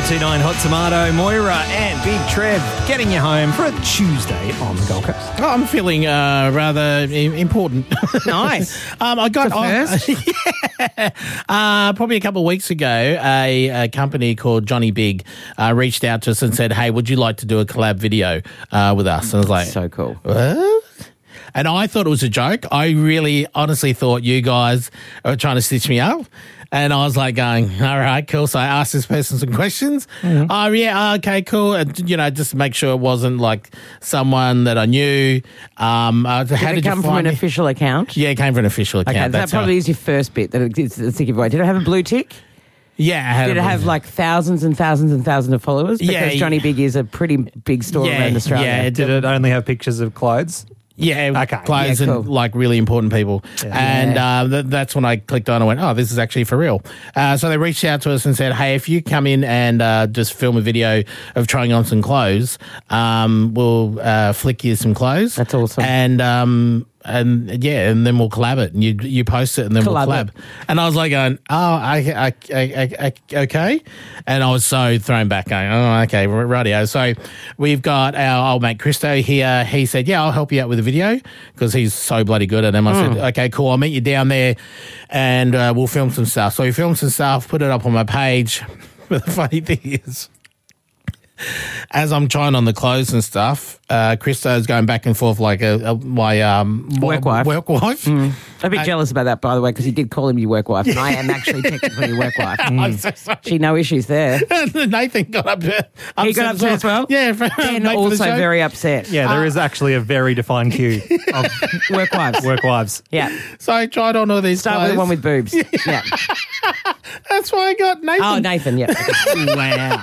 1029 Hot Tomato, Moira and Big Trev getting you home for a Tuesday on the Gold Coast. Oh, I'm feeling rather important. Nice. I got first? probably a couple of weeks ago, a company called Johnny Big reached out to us and said, "Hey, would you like to do a collab video with us?" And I was like, So cool. "What?" And I thought it was a joke. I really honestly thought you guys were trying to stitch me up. And I was like going, all right, cool. So I asked this person some questions. Mm-hmm. Oh, yeah, okay, cool. And, just to make sure it wasn't like someone that I knew. Did it come from an official account? Yeah, it came from an official account. Okay, that probably is your first bit that it's a giveaway. Did it have a blue tick? Yeah. Did it have like thousands and thousands and thousands of followers? Because Yeah, Johnny Big is a pretty big store around Australia. Yeah, Did it only have pictures of clothes? Yeah, Okay. clothes Yeah, cool. and like really important people. And that's when I clicked on and went, oh, this is actually for real. So they reached out to us and said, hey, if you come in and just film a video of trying on some clothes, we'll flick you some clothes. That's awesome. And then we'll collab it. And you post it and then we'll collab. And I was like going, oh, okay. And I was so thrown back going, oh, okay, rightio. So we've got our old mate Christo here. He said, yeah, I'll help you out with the video because he's so bloody good at them. I said, okay, cool. I'll meet you down there and we'll film some stuff. So we filmed some stuff, put it up on my page. But the funny thing is, as I'm trying on the clothes and stuff, Christo's going back and forth like my Work wife. I'm a bit I- jealous about that, by the way, because he did call him your work wife, and I am actually technically your work wife. I'm so sorry. Gee, no issues there. Nathan got upset. He got upset as well? Yeah. Ben mate for the also show. very upset. Yeah, there is actually a very defined queue of Work wives. work wives. Yeah. So I tried on all these Start clothes. with the one with boobs. Yeah. That's why I got Nathan. Oh, Nathan, yeah. Wow.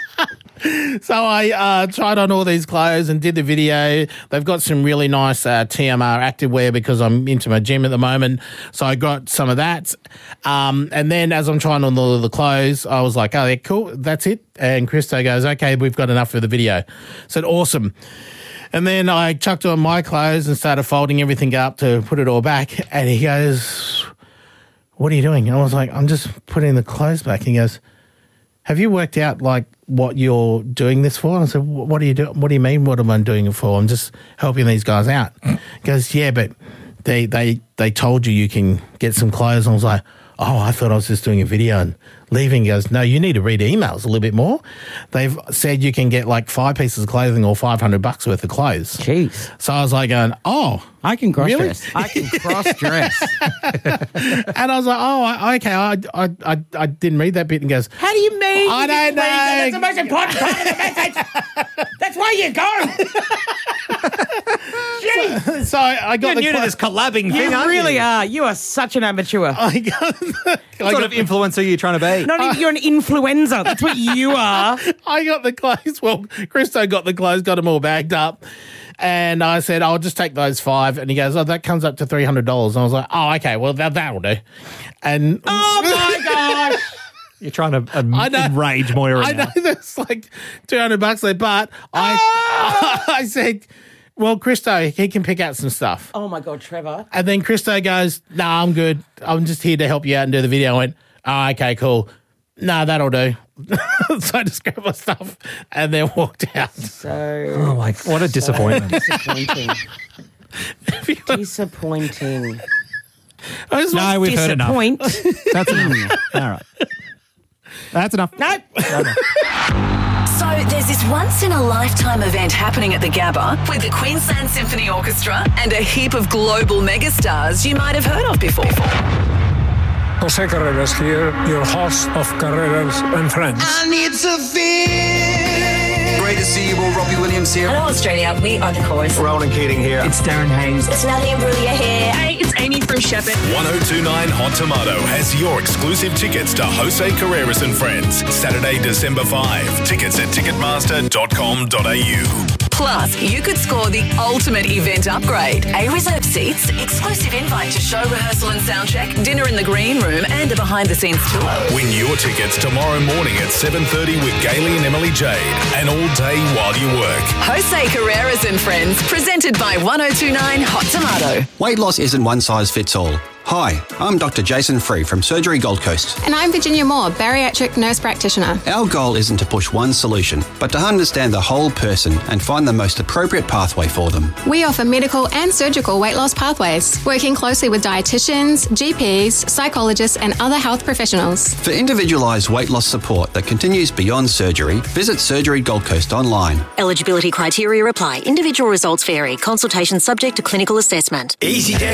So I tried on all these clothes and did the video. They've got some really nice TMR activewear because I'm into my gym at the moment. So I got some of that. And then as I'm trying on all the clothes, I was like, oh, yeah, cool, that's it. And Christo goes, okay, we've got enough for the video. I said, awesome. And then I chucked on my clothes and started folding everything up to put it all back. And he goes, what are you doing? And I was like, I'm just putting the clothes back. He goes, have you worked out like what you're doing this for? I said, what do you do? What do you mean? What am I doing it for? I'm just helping these guys out. He goes, yeah, but they told you can get some clothes. And I was like, oh, I thought I was just doing a video and leaving. He goes, no, you need to read emails a little bit more. They've said you can get like 5 pieces of clothing or $500 worth of clothes. Jeez. So I was like going, oh, I can cross-dress. Really? I can cross-dress. and I was like, oh, okay, I didn't read that bit. And goes, How do you mean? I don't know. That's the most important part of the message. That's why you go. Jeez. So I got You're the new to this collabing thing, You aren't really you? are. You are such an amateur. I got, What sort of influencer are you trying to be? Not even, you're an influenza. That's what you are. I got the clothes. Well, Christo got the clothes, got them all bagged up. And I said, I'll just take those 5. And he goes, oh, that comes up to $300. And I was like, oh, okay, well, that'll do. And Oh, my gosh. You're trying to I know. enrage Moira I now. know there's like $200 there, but I said, well, Christo, he can pick out some stuff. Oh, my God, Trevor. And then Christo goes, no, I'm good. I'm just here to help you out and do the video. I went, oh, okay, cool. No, that'll do. So I just grabbed my stuff and then walked out. So Oh my! What a disappointment! disappointing. Disappointing. I just No, we've heard enough. Disappoint. That's enough. All right, that's enough. Nope. So there's this once-in-a-lifetime event happening at the Gabba with the Queensland Symphony Orchestra and a heap of global megastars you might have heard of before. Jose Carreras here, your host of Carreras and Friends. Great to see you all. Robbie Williams here. Hello, Australia. We are the Chorus. Roland Keating here. It's Darren Hayes. It's Natalie Imbruglia here. Hey, it's Amy from Shepherd. 1029 Hot Tomato has your exclusive tickets to Jose Carreras and Friends. Saturday, December 5. Tickets at ticketmaster.com.au. Plus, you could score the ultimate event upgrade. A-reserved seats, exclusive invite to show rehearsal and soundcheck, dinner in the green room, and a behind-the-scenes tour. Win your tickets tomorrow morning at 7:30 with Gailey and Emily Jade. And all day while you work. Jose Carreras and Friends, presented by 1029 Hot Tomato. Weight loss isn't one size fits all. Hi, I'm Dr. Jason Free from Surgery Gold Coast. And I'm Virginia Moore, bariatric nurse practitioner. Our goal isn't to push one solution, but to understand the whole person and find the most appropriate pathway for them. We offer medical and surgical weight loss pathways, working closely with dietitians, GPs, psychologists and other health professionals. For individualised weight loss support that continues beyond surgery, visit Surgery Gold Coast online. Eligibility criteria apply. Individual results vary. Consultation subject to clinical assessment. Easy